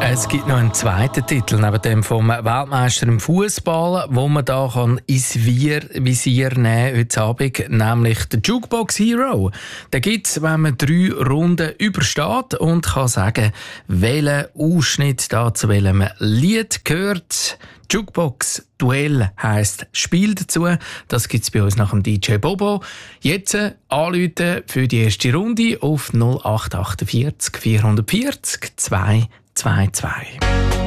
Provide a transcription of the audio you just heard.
Es gibt noch einen zweiten Titel, neben dem vom Weltmeister im Fußball, wo man da ins Visier nehmen heute Abend, nämlich der Jukebox Hero. Den gibt es, wenn man 3 Runden übersteht und kann sagen, welchen Ausschnitt da zu welchem Lied gehört. Jukebox Duell heisst Spiel dazu. Das gibt es bei uns nach dem DJ Bobo. Jetzt anrufen für die erste Runde auf 0848 440 222.